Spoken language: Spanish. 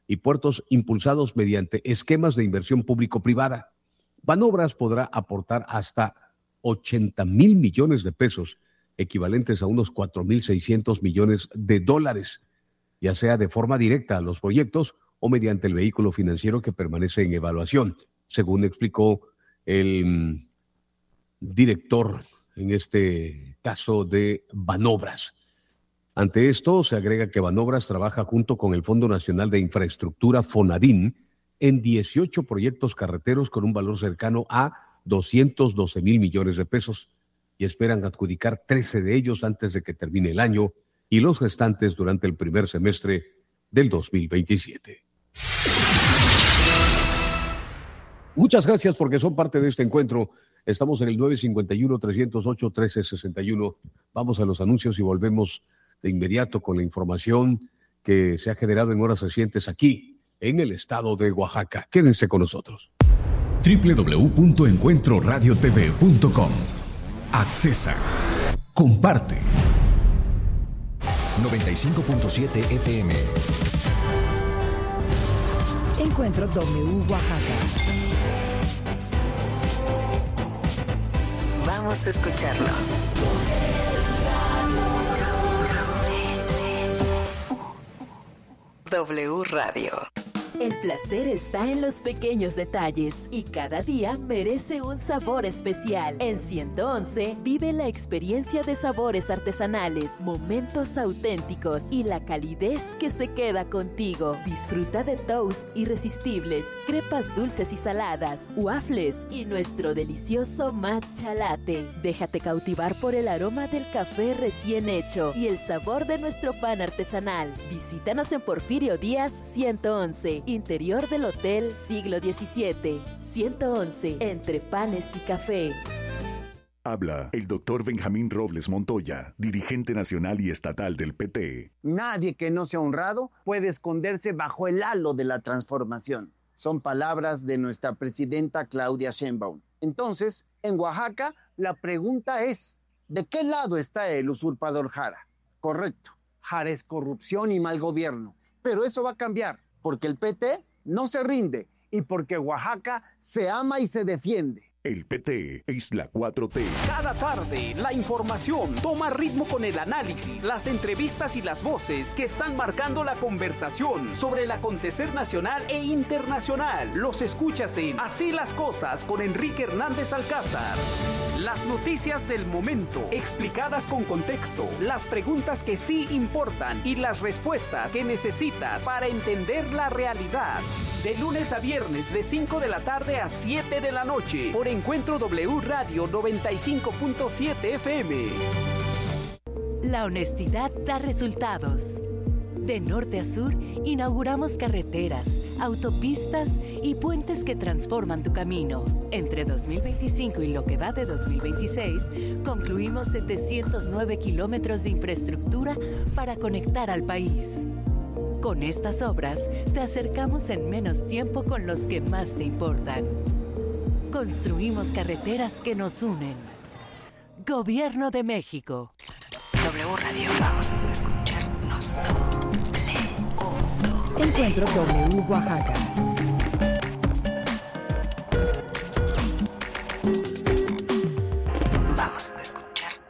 y puertos impulsados mediante esquemas de inversión público-privada. Banobras podrá aportar hasta 80,000 millones de pesos, equivalentes a unos 4,600 millones de dólares, ya sea de forma directa a los proyectos o mediante el vehículo financiero que permanece en evaluación, según explicó el director, en este caso de Banobras. Ante esto, se agrega que Banobras trabaja junto con el Fondo Nacional de Infraestructura, FONADIN, en 18 proyectos carreteros con un valor cercano a 212,000 millones de pesos y esperan adjudicar 13 de ellos antes de que termine el año y los restantes durante el primer semestre del 2027. Muchas gracias porque son parte de este encuentro. Estamos en el 951-308-1361. Vamos a los anuncios y volvemos de inmediato con la información que se ha generado en horas recientes aquí, en el estado de Oaxaca. Quédense con nosotros. www.encuentroradiotv.com. Accesa. Comparte. 95.7 FM. Encuentro W Oaxaca. Vamos a escucharnos. W Radio. El placer está en los pequeños detalles y cada día merece un sabor especial. En 111 vive la experiencia de sabores artesanales, momentos auténticos y la calidez que se queda contigo. Disfruta de toast irresistibles, crepas dulces y saladas, waffles y nuestro delicioso matcha latte. Déjate cautivar por el aroma del café recién hecho y el sabor de nuestro pan artesanal. Visítanos en Porfirio Díaz 111. Interior del Hotel Siglo XVII, 111, entre panes y café. Habla el doctor Benjamín Robles Montoya, dirigente nacional y estatal del PT. Nadie que no sea honrado puede esconderse bajo el halo de la transformación. Son palabras de nuestra presidenta Claudia Sheinbaum. Entonces, en Oaxaca, la pregunta es, ¿de qué lado está el usurpador Jara? Correcto, Jara es corrupción y mal gobierno, pero eso va a cambiar. Porque el PT no se rinde y porque Oaxaca se ama y se defiende. El PT es la 4T. Cada tarde, la información toma ritmo con el análisis, las entrevistas y las voces que están marcando la conversación sobre el acontecer nacional e internacional. Los escuchas en Así las Cosas con Enrique Hernández Alcázar. Las noticias del momento, explicadas con contexto, las preguntas que sí importan y las respuestas que necesitas para entender la realidad. De lunes a viernes, de 5 de la tarde a 7 de la noche, por Encuentro W Radio 95.7 FM. La honestidad da resultados. De norte a sur, inauguramos carreteras, autopistas y puentes que transforman tu camino. Entre 2025 y lo que va de 2026, concluimos 709 kilómetros de infraestructura para conectar al país. Con estas obras, te acercamos en menos tiempo con los que más te importan. Construimos carreteras que nos unen. Gobierno de México. W Radio, vamos a escucharnos. Encuentro W Oaxaca.